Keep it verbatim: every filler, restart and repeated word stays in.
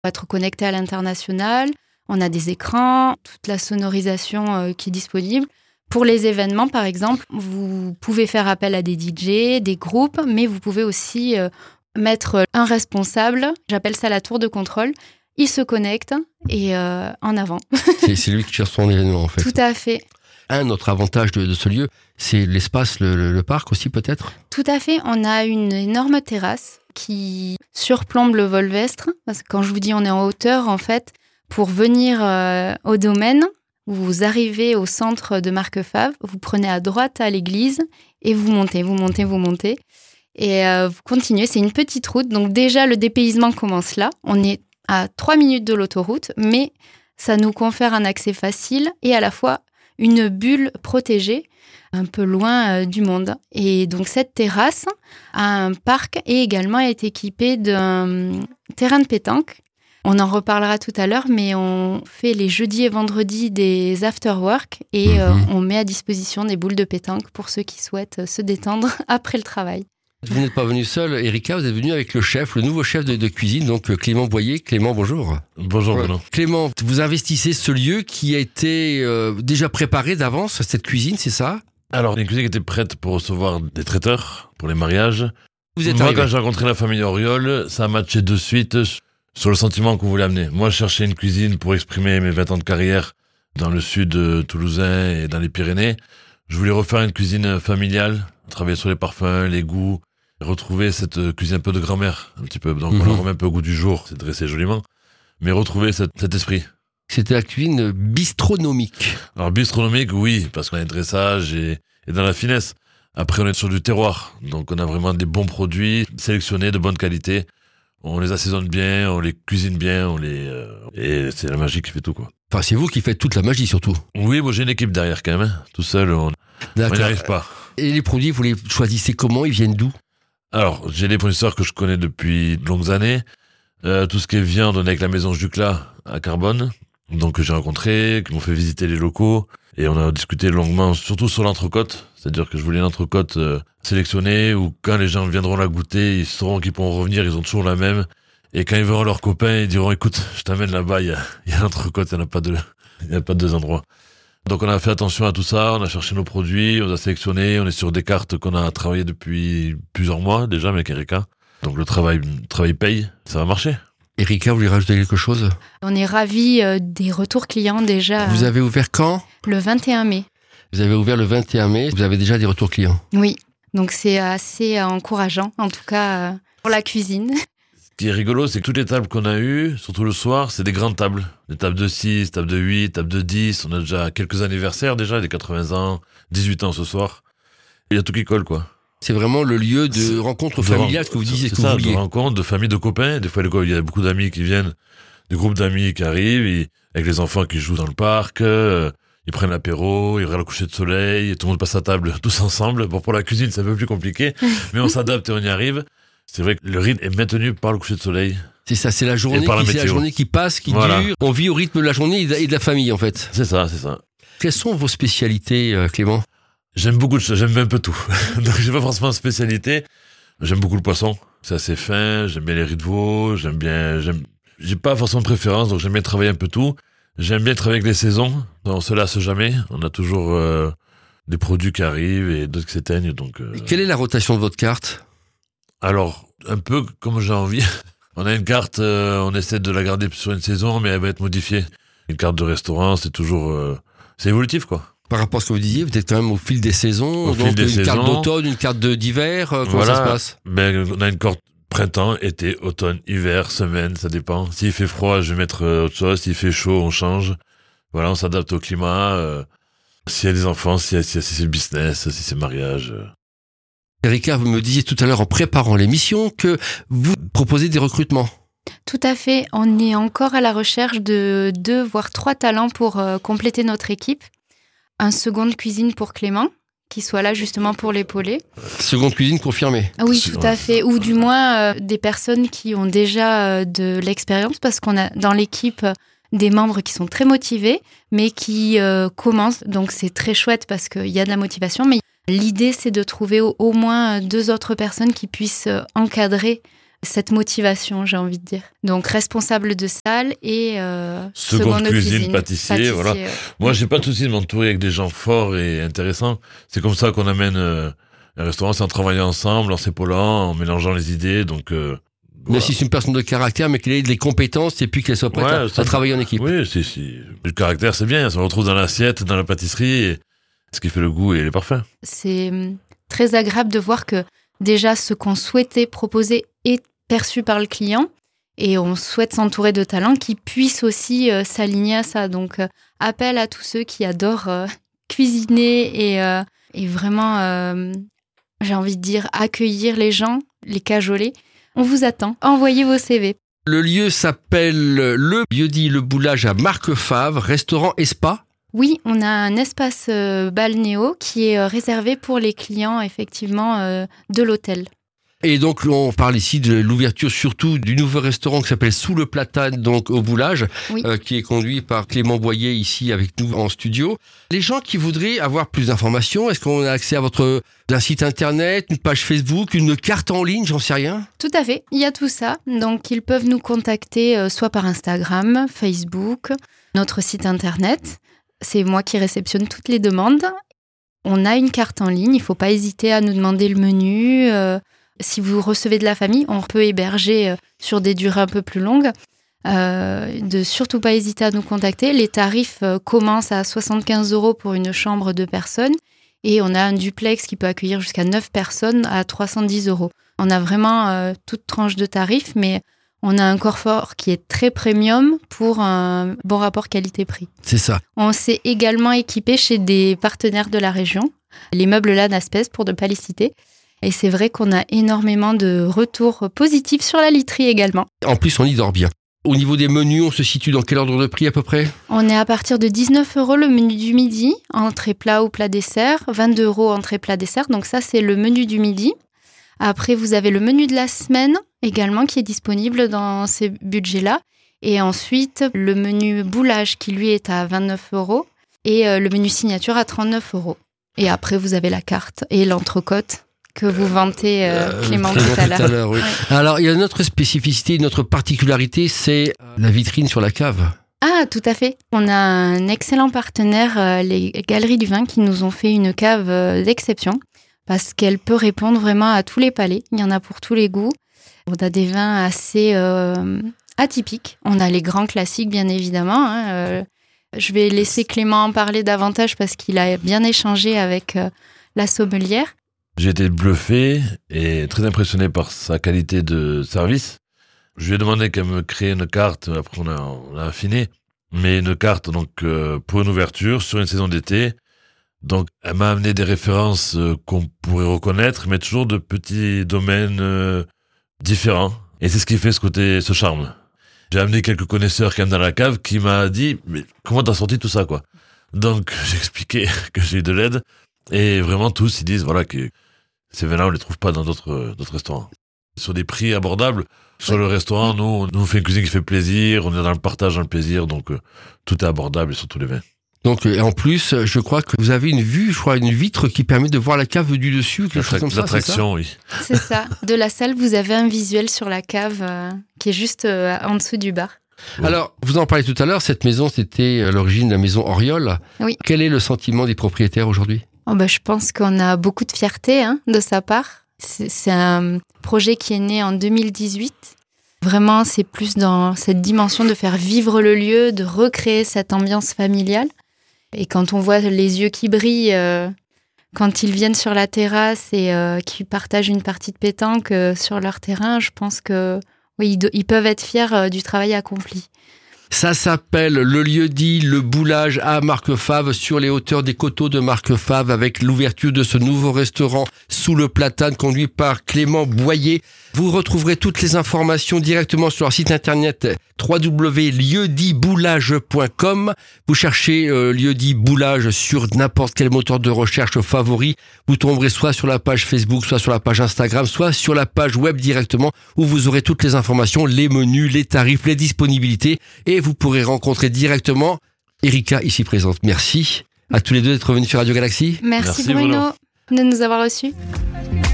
être connecté à l'international. On a des écrans, toute la sonorisation euh, qui est disponible. Pour les événements, par exemple, vous pouvez faire appel à des D J, des groupes, mais vous pouvez aussi euh, mettre un responsable, j'appelle ça la tour de contrôle. Il se connecte et euh, en avant. c'est, c'est lui qui gère son événement, en fait. Tout à fait. Un autre avantage de, de ce lieu, c'est l'espace, le, le, le parc aussi, peut-être ? Tout à fait. On a une énorme terrasse qui surplombe le Volvestre. Parce que quand je vous dis on est en hauteur, en fait, pour venir euh, au domaine, vous arrivez au centre de Marquefave, vous prenez à droite à l'église et vous montez, vous montez, vous montez. Et euh, vous continuez, c'est une petite route. Donc déjà, le dépaysement commence là. On est à trois minutes de l'autoroute, mais ça nous confère un accès facile et à la fois une bulle protégée, un peu loin euh, du monde. Et donc cette terrasse a un parc et également est équipée d'un terrain de pétanque. On en reparlera tout à l'heure, mais on fait les jeudis et vendredis des after-work et euh, mmh. on met à disposition des boules de pétanque pour ceux qui souhaitent se détendre après le travail. Vous n'êtes pas venu seul, Erika, vous êtes venu avec le chef, le nouveau chef de, de cuisine, donc Clément Boyer. Clément, bonjour. Bonjour, Bruno. Ouais. Clément, vous investissez ce lieu qui a été euh, déjà préparé d'avance, cette cuisine, c'est ça ? Alors, une cuisine qui était prête pour recevoir des traiteurs, pour les mariages. Vous êtes Moi, arrivé. quand j'ai rencontré la famille Auriol, ça a matché de suite sur le sentiment qu'on voulait amener. Moi, je cherchais une cuisine pour exprimer mes vingt ans de carrière dans le sud toulousain et dans les Pyrénées. Je voulais refaire une cuisine familiale, travailler sur les parfums, les goûts, retrouver cette cuisine un peu de grand-mère, un petit peu. Donc, mm-hmm. on la remet un peu au goût du jour, c'est dressé joliment, mais retrouver cet, cet esprit. C'était la cuisine bistronomique. Alors, bistronomique, oui, parce qu'on a le dressage et, et dans la finesse. Après, on est sur du terroir, donc on a vraiment des bons produits sélectionnés, de bonne qualité. On les assaisonne bien, on les cuisine bien, on les euh, et c'est la magie qui fait tout, quoi. Enfin, c'est vous qui faites toute la magie, surtout. Oui, moi j'ai une équipe derrière quand même. Hein. Tout seul, on n'y arrive pas. Et les produits, vous les choisissez comment ? Ils viennent d'où ? Alors, j'ai des fournisseurs que je connais depuis de longues années. Euh, tout ce qui est viande, on est avec la maison Jucla à Carbone, donc que j'ai rencontré, qui m'ont fait visiter les locaux. Et on a discuté longuement, surtout sur l'entrecôte. C'est-à-dire que je voulais une entrecôte euh, sélectionnée où quand les gens viendront la goûter, ils sauront qu'ils pourront revenir, ils ont toujours la même. Et quand ils verront leurs copains, ils diront, écoute, je t'amène là-bas, il y a, y a l'entrecôte, il n'y en a pas deux, il n'y a pas deux endroits. Donc on a fait attention à tout ça, on a cherché nos produits, on a sélectionné, on est sur des cartes qu'on a travaillées depuis plusieurs mois déjà avec Erika. Donc le travail, le travail paye, ça va marcher. Erika, vous voulez rajouter quelque chose ? On est ravis euh, des retours clients déjà. Vous avez ouvert quand ? Le vingt et un mai. Vous avez ouvert le vingt et un mai, vous avez déjà des retours clients ? Oui, donc c'est assez euh, encourageant, en tout cas euh, pour la cuisine. Ce qui est rigolo, c'est que toutes les tables qu'on a eues, surtout le soir, c'est des grandes tables. Des tables de six, tables de huit, tables de dix. On a déjà quelques anniversaires déjà, des quatre-vingts ans, dix-huit ans ce soir. Il y a tout qui colle, quoi. C'est vraiment le lieu de c'est, rencontre familiale, ce que vous disiez, ce que ça, vous vouliez. De rencontre, de famille, de copains. Des fois, il y a beaucoup d'amis qui viennent, des groupes d'amis qui arrivent, et, avec les enfants qui jouent dans le parc, euh, ils prennent l'apéro, ils regardent le coucher de soleil, et tout le monde passe à table tous ensemble. Bon, pour la cuisine, c'est un peu plus compliqué, mais on s'adapte et on y arrive. C'est vrai que le rythme est maintenu par le coucher de soleil. C'est ça, c'est la journée, qui, c'est la journée qui passe, qui voilà. dure. On vit au rythme de la journée et de la famille, en fait. C'est ça, c'est ça. Quelles sont vos spécialités, euh, Clément ? J'aime beaucoup de choses, j'aime un peu tout. Donc j'ai pas forcément de spécialité. J'aime beaucoup le poisson, c'est assez fin, j'aime bien les riz de veau, j'aime bien, j'aime, j'ai pas forcément de préférence, donc j'aime bien travailler un peu tout. J'aime bien travailler avec les saisons, on se lasse jamais, on a toujours euh, des produits qui arrivent et d'autres qui s'éteignent. Donc, euh... Quelle est la rotation de votre carte ? Alors, un peu comme j'ai envie. On a une carte, euh, on essaie de la garder sur une saison, mais elle va être modifiée. Une carte de restaurant, c'est toujours, euh, c'est évolutif, quoi. Par rapport à ce que vous disiez, vous êtes quand même au fil des saisons. Au donc fil des une saisons. Carte d'automne, une carte de, d'hiver. Euh, comment voilà. ça se passe ? Ben, on a une carte printemps, été, automne, hiver, semaine, ça dépend. S'il fait froid, je vais mettre euh, autre chose. S'il fait chaud, on change. Voilà, on s'adapte au climat. Euh, s'il y a des enfants, si, si, si c'est le business, si c'est le mariage. Euh. Erika, vous me disiez tout à l'heure en préparant l'émission que vous proposez des recrutements. Tout à fait. On est encore à la recherche de deux, voire trois talents pour euh, compléter notre équipe. Un seconde cuisine pour Clément, qui soit là justement pour l'épauler. Seconde cuisine confirmée. Ah oui, tout à fait. Ou du moins euh, des personnes qui ont déjà euh, de l'expérience, parce qu'on a dans l'équipe euh, des membres qui sont très motivés, mais qui euh, commencent. Donc c'est très chouette parce qu'il y a de la motivation. Mais l'idée, c'est de trouver au, au moins deux autres personnes qui puissent euh, encadrer cette motivation, j'ai envie de dire. Donc, responsable de salle et euh, seconde, seconde cuisine, cuisine, pâtissier, pâtissier voilà. ouais. Moi, j'ai pas de souci de m'entourer avec des gens forts et intéressants. C'est comme ça qu'on amène euh, un restaurant, c'est en travaillant ensemble, en s'épaulant, en mélangeant les idées. Donc, euh, voilà. Mais si c'est une personne de caractère, mais qu'elle ait des compétences et puis qu'elle soit prête ouais, à, à travailler en équipe. Oui, si, si. Le caractère, c'est bien. Ça se retrouve dans l'assiette, dans la pâtisserie. Et ce qui fait le goût, et il est parfait. C'est très agréable de voir que déjà ce qu'on souhaitait proposer est perçu par le client. Et on souhaite s'entourer de talents qui puissent aussi euh, s'aligner à ça. Donc, euh, appel à tous ceux qui adorent euh, cuisiner et, euh, et vraiment, euh, j'ai envie de dire, accueillir les gens, les cajoler. On vous attend. Envoyez vos C V. Le lieu s'appelle le lieu-dit Le Boulage à Marquefave, restaurant et spa. Oui, on a un espace euh, balnéo qui est euh, réservé pour les clients, effectivement, euh, de l'hôtel. Et donc, on parle ici de l'ouverture surtout du nouveau restaurant qui s'appelle Sous le Platane, donc au Boulage, oui. euh, qui est conduit par Clément Boyer ici avec nous en studio. Les gens qui voudraient avoir plus d'informations, est-ce qu'on a accès à votre un site internet, une page Facebook, une carte en ligne, j'en sais rien? Tout à fait, il y a tout ça. Donc, ils peuvent nous contacter euh, soit par Instagram, Facebook, notre site internet. C'est moi qui réceptionne toutes les demandes. On a une carte en ligne, il ne faut pas hésiter à nous demander le menu. Euh, Si vous recevez de la famille, on peut héberger sur des durées un peu plus longues. Euh, de surtout pas hésiter à nous contacter. Les tarifs euh, commencent à soixante-quinze euros pour une chambre de personnes et on a un duplex qui peut accueillir jusqu'à neuf personnes à trois cent dix euros. On a vraiment euh, toute tranche de tarifs, mais on a un confort qui est très premium pour un bon rapport qualité-prix. C'est ça. On s'est également équipé chez des partenaires de la région, les meubles Lannes Aspès pour ne pas les citer. Et c'est vrai qu'on a énormément de retours positifs sur la literie également. En plus, on y dort bien. Au niveau des menus, on se situe dans quel ordre de prix à peu près? On est à partir de dix-neuf euros le menu du midi, entrée plat ou plat dessert, vingt-deux euros entrée plat dessert. Donc ça, c'est le menu du midi. Après, vous avez le menu de la semaine également qui est disponible dans ces budgets-là. Et ensuite, le menu boulage qui, lui, est à vingt-neuf euros et le menu signature à trente-neuf euros. Et après, vous avez la carte et l'entrecôte que vous vantez, euh, Clément, euh, tout à l'heure. Tout à l'heure oui. Ouais. Alors, il y a une autre spécificité, une autre particularité, c'est la vitrine sur la cave. Ah, tout à fait. On a un excellent partenaire, euh, les Galeries du Vin, qui nous ont fait une cave euh, d'exception parce qu'elle peut répondre vraiment à tous les palais. Il y en a pour tous les goûts. On a des vins assez euh, atypiques. On a les grands classiques, bien évidemment. Hein. Euh, je vais laisser Clément en parler davantage parce qu'il a bien échangé avec euh, la sommelière. J'ai été bluffé et très impressionné par sa qualité de service. Je lui ai demandé qu'elle me crée une carte, après on a, on a affiné, mais une carte donc euh, pour une ouverture sur une saison d'été. Donc elle m'a amené des références euh, qu'on pourrait reconnaître, mais toujours de petits domaines euh, différents. Et c'est ce qui fait ce côté, ce charme. J'ai amené quelques connaisseurs quand même dans la cave qui m'a dit « mais comment t'as sorti tout ça quoi ?» Donc j'ai expliqué que j'ai eu de l'aide. Et vraiment, tous, ils disent voilà, que ces vins-là, on ne les trouve pas dans d'autres, d'autres restaurants. Sur des prix abordables. Sur le restaurant, nous, nous, on fait une cuisine qui fait plaisir, on est dans le partage, dans le plaisir, donc euh, tout est abordable et surtout les vins. Donc, et en plus, je crois que vous avez une vue, je crois, une vitre qui permet de voir la cave du dessus, quelque chose comme ça. L'attraction, oui. C'est ça. De la salle, vous avez un visuel sur la cave euh, qui est juste euh, en dessous du bar. Oui. Alors, vous en parlez tout à l'heure, cette maison, c'était à l'origine la maison Auriol. Oui. Quel est le sentiment des propriétaires aujourd'hui ? Oh bah, je pense qu'on a beaucoup de fierté hein, de sa part. C'est, c'est un projet qui est né en deux mille dix-huit. Vraiment, c'est plus dans cette dimension de faire vivre le lieu, de recréer cette ambiance familiale. Et quand on voit les yeux qui brillent, euh, quand ils viennent sur la terrasse et euh, qu'ils partagent une partie de pétanque euh, sur leur terrain, je pense que oui, ils, do- ils peuvent être fiers euh, du travail accompli. Ça s'appelle le lieu-dit Le Boulage à Marquefave, sur les hauteurs des coteaux de Marquefave, avec l'ouverture de ce nouveau restaurant Sous le Platane, conduit par Clément Boyer. Vous retrouverez toutes les informations directement sur leur site internet w w w point lieu-dit boulage point com. Vous cherchez euh, lieu-dit Boulage sur n'importe quel moteur de recherche favori. Vous tomberez soit sur la page Facebook, soit sur la page Instagram, soit sur la page web directement, où vous aurez toutes les informations, les menus, les tarifs, les disponibilités, et vous pourrez rencontrer directement Erika ici présente. Merci à tous les deux d'être venus sur Radio Galaxy. Merci, Merci Bruno, Bruno de nous avoir reçus.